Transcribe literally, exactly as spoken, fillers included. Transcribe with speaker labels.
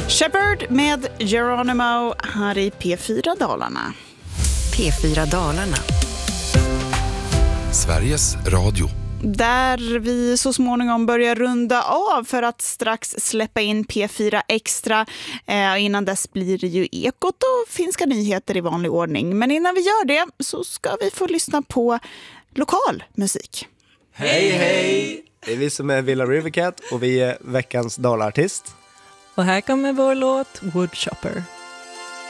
Speaker 1: Shepherd med Geronimo här i P fyra Dalarna.
Speaker 2: P fyra Dalarna.
Speaker 3: Sveriges Radio.
Speaker 1: Där vi så småningom börjar runda av för att strax släppa in P fyra Extra. Eh, innan dess blir det ju Ekot och finska nyheter i vanlig ordning. Men innan vi gör det så ska vi få lyssna på lokal musik.
Speaker 4: Hej hej! Det är vi som är Villa Rivercat och vi är veckans Dalartist.
Speaker 5: Och här kommer vår låt Woodchopper.